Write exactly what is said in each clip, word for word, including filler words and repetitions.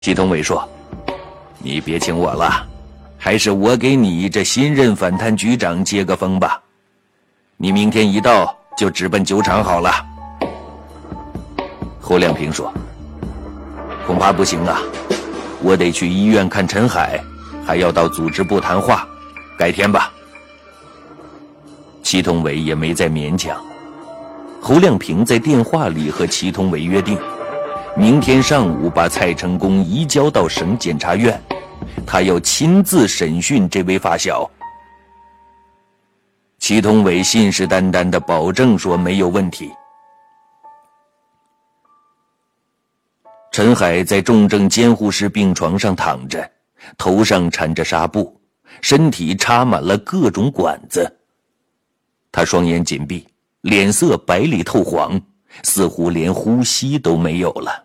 祁同伟说：“你别请我了，还是我给你这新任反贪局长接个风吧。你明天一到就直奔酒厂好了。”侯亮平说：“恐怕不行啊，我得去医院看陈海，还要到组织部谈话，改天吧。”祁同伟也没再勉强。侯亮平在电话里和祁同伟约定，明天上午把蔡成功移交到省检察院，他要亲自审讯这位发小。祁同伟信誓旦旦地保证说没有问题。陈海在重症监护室病床上躺着，头上缠着纱布，身体插满了各种管子。他双眼紧闭，脸色白里透黄，似乎连呼吸都没有了。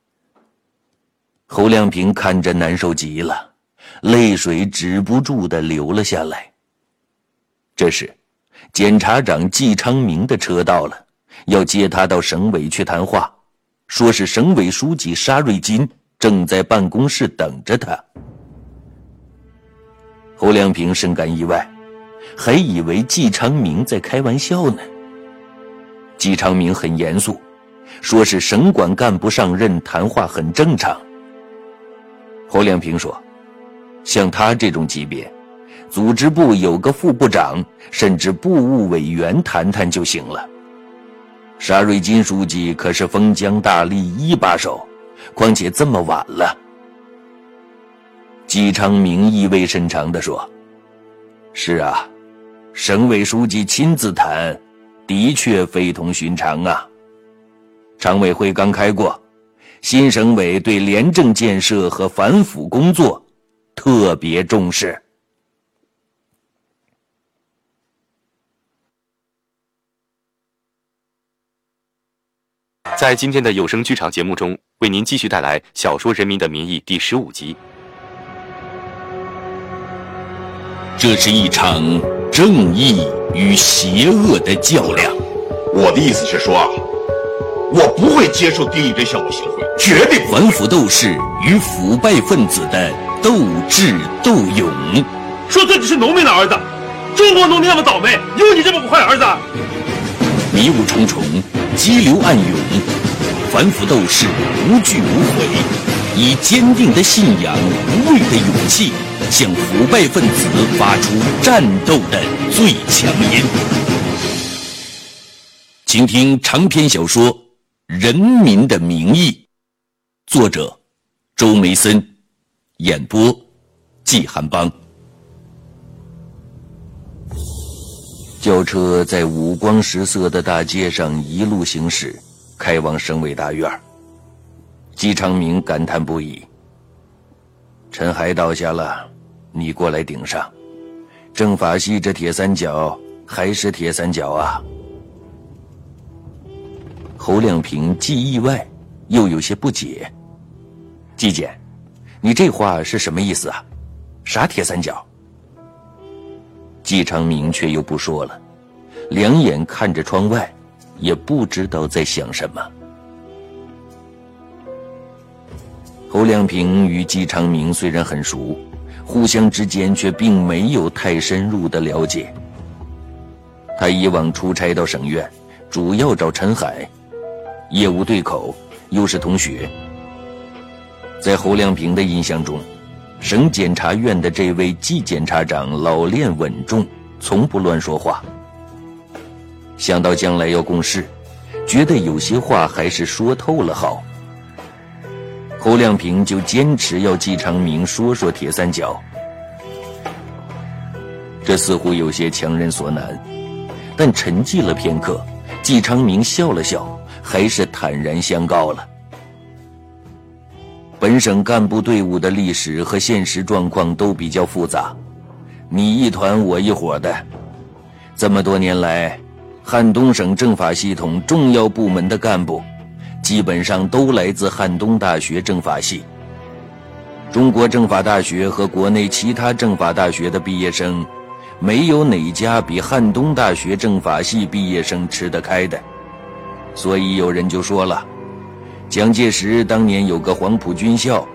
侯亮平看着难受极了，泪水止不住地流了下来。这时检察长季昌明的车到了，要接他到省委去谈话，说是省委书记沙瑞金正在办公室等着他。侯亮平深感意外，还以为季昌明在开玩笑呢。季昌明很严肃，说是省管干部上任谈话很正常。侯亮平说，像他这种级别，组织部有个副部长甚至部务委员谈谈就行了。沙瑞金书记可是封疆大吏一把手，况且这么晚了。季昌明意味深长地说，是啊，省委书记亲自谈，的确非同寻常啊。常委会刚开过，新省委对廉政建设和反腐工作特别重视。 在今天的有声剧场节目中，为您继续带来小说《人民的名义》第十五集。 这是一场正义与邪恶的较量。 我的意思是说啊，我不会接受丁义珍向我行贿，绝对不会。 反腐斗士与腐败分子的斗智斗勇。 说自己是农民的儿子，中国农民那么倒霉，有你这么个坏儿子？ 迷雾重重，激流暗涌，反腐斗士无惧无悔，以坚定的信仰、无畏的勇气，向腐败分子发出战斗的最强音。请听长篇小说《人民的名义》，作者周梅森，演播季寒邦。轿车在五光十色的大街上一路行驶，开往省委大院。季昌明感叹不已，陈海倒下了，你过来顶上。政法系这铁三角还是铁三角啊。侯亮平既意外又有些不解，季检，你这话是什么意思啊？啥铁三角？季昌明却又不说了，两眼看着窗外，也不知道在想什么。侯亮平与季昌明虽然很熟，互相之间却并没有太深入的了解。他以往出差到省院，主要找陈海，业务对口，又是同学。在侯亮平的印象中，省检察院的这位季检察长老练稳重，从不乱说话。想到将来要共事，觉得有些话还是说透了好。侯亮平就坚持要季昌明说说铁三角，这似乎有些强人所难。但沉寂了片刻，季昌明笑了笑，还是坦然相告了。本省干部队伍的历史和现实状况都比较复杂，你一团我一伙的。这么多年来，汉东省政法系统重要部门的干部基本上都来自汉东大学政法系。中国政法大学和国内其他政法大学的毕业生，没有哪家比汉东大学政法系毕业生吃得开的。所以有人就说了，蒋介石当年有个黄埔军校，